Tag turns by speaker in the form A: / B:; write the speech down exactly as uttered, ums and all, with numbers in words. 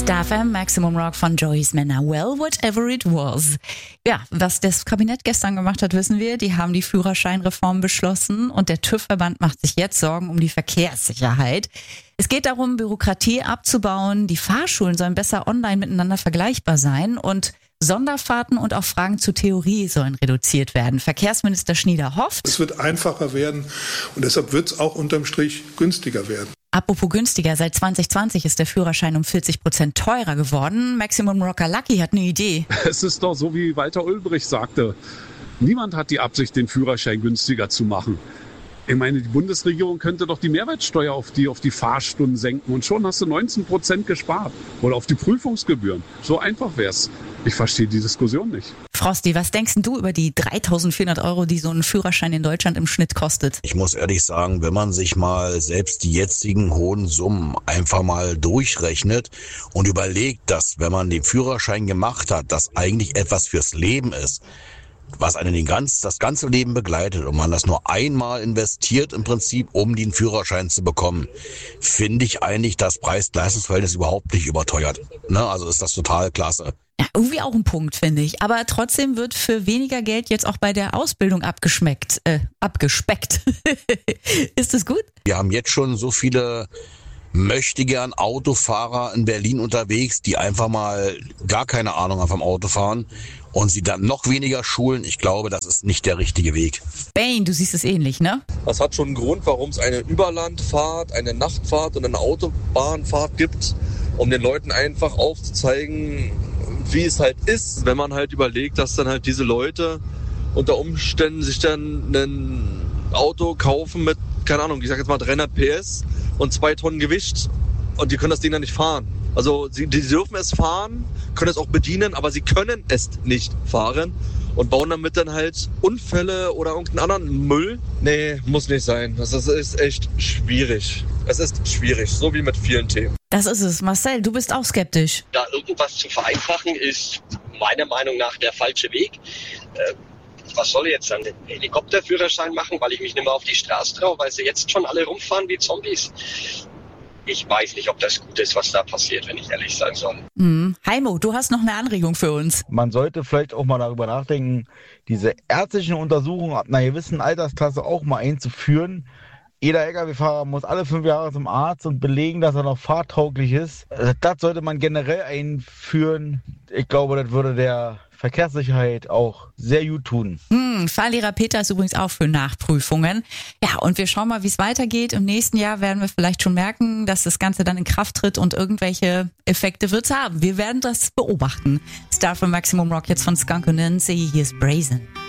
A: Star F M, Maximum Rock von Joyce Manor. Well, whatever it was. Ja, was das Kabinett gestern gemacht hat, wissen wir. Die haben die Führerscheinreform beschlossen und der TÜV-Verband macht sich jetzt Sorgen um die Verkehrssicherheit. Es geht darum, Bürokratie abzubauen. Die Fahrschulen sollen besser online miteinander vergleichbar sein und Sonderfahrten und auch Fragen zur Theorie sollen reduziert werden. Verkehrsminister Schnieder hofft,
B: es wird einfacher werden und deshalb wird es auch unterm Strich günstiger werden.
A: Apropos günstiger, seit zwanzig zwanzig ist der Führerschein um vierzig Prozent teurer geworden. Maximum Rocker Lucky hat eine Idee.
C: Es ist doch so, wie Walter Ulbricht sagte. Niemand hat die Absicht, den Führerschein günstiger zu machen. Ich meine, die Bundesregierung könnte doch die Mehrwertsteuer auf die, auf die Fahrstunden senken und schon hast du neunzehn Prozent gespart. Oder auf die Prüfungsgebühren. So einfach wär's. Ich verstehe die Diskussion nicht.
A: Frosty, was denkst du über die dreitausendvierhundert Euro, die so ein Führerschein in Deutschland im Schnitt kostet?
D: Ich muss ehrlich sagen, wenn man sich mal selbst die jetzigen hohen Summen einfach mal durchrechnet und überlegt, dass, wenn man den Führerschein gemacht hat, das eigentlich etwas fürs Leben ist, was einen den ganz, das ganze Leben begleitet und man das nur einmal investiert im Prinzip, um den Führerschein zu bekommen, finde ich eigentlich das Preis-Leistungs-Verhältnis überhaupt nicht überteuert. Ne? Also ist das total klasse.
A: Ja, irgendwie auch ein Punkt, finde ich. Aber trotzdem wird für weniger Geld jetzt auch bei der Ausbildung abgeschmeckt, äh, abgespeckt. Ist das gut?
D: Wir haben jetzt schon so viele möchtegern Autofahrer in Berlin unterwegs, die einfach mal gar keine Ahnung haben vom Autofahren und sie dann noch weniger schulen. Ich glaube, das ist nicht der richtige Weg.
A: Bane, du siehst es ähnlich, ne?
E: Das hat schon einen Grund, warum es eine Überlandfahrt, eine Nachtfahrt und eine Autobahnfahrt gibt, um den Leuten einfach aufzuzeigen, wie es halt ist, wenn man halt überlegt, dass dann halt diese Leute unter Umständen sich dann ein Auto kaufen mit, keine Ahnung, ich sag jetzt mal dreihundert P S und zwei Tonnen Gewicht und die können das Ding dann nicht fahren. Also sie, die dürfen es fahren, können es auch bedienen, aber sie können es nicht fahren und bauen damit dann halt Unfälle oder irgendeinen anderen Müll. Nee, muss nicht sein. Das ist echt schwierig. Es ist schwierig, so wie mit vielen Themen.
A: Das ist es. Marcel, du bist auch skeptisch.
F: Da irgendwas zu vereinfachen, ist meiner Meinung nach der falsche Weg. Äh, was soll ich jetzt dann den Helikopterführerschein machen, weil ich mich nicht mehr auf die Straße traue, weil sie jetzt schon alle rumfahren wie Zombies? Ich weiß nicht, ob das gut ist, was da passiert, wenn ich ehrlich sein soll.
A: Mhm. Heimo, du hast noch eine Anregung für uns.
G: Man sollte vielleicht auch mal darüber nachdenken, diese ärztlichen Untersuchungen ab einer gewissen Altersklasse auch mal einzuführen. Jeder L K W-Fahrer muss alle fünf Jahre zum Arzt und belegen, dass er noch fahrtauglich ist. Das sollte man generell einführen. Ich glaube, das würde der Verkehrssicherheit auch sehr gut tun.
A: Hm, Fahrlehrer Peter ist übrigens auch für Nachprüfungen. Ja, und wir schauen mal, wie es weitergeht. Im nächsten Jahr werden wir vielleicht schon merken, dass das Ganze dann in Kraft tritt und irgendwelche Effekte wird es haben. Wir werden das beobachten. Star für Maximum Rock jetzt von Skunk und Nancy. Hier ist Brazen.